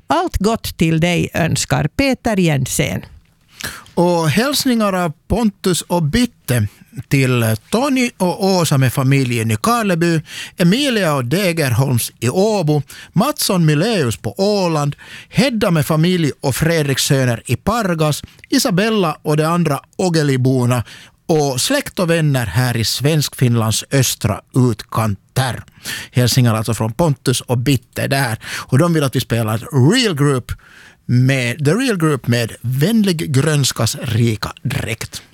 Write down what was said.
Allt gott till dig önskar Peter Jensen. Och hälsningar av Pontus och Bitte till Tony och Åsa med familjen i Karleby, Emilia och Degerholms i Åbo, Mattsson Mileus på Åland, Hedda med familj och Fredrik söner i Pargas, Isabella och de andra Ogeliborna och släkt och vänner här i Svenskfinlands östra utkanter. Hälsningar alltså från Pontus och Bitte där. Och de vill att vi spelar The Real Group med Vänlig grönskas rika dräkt.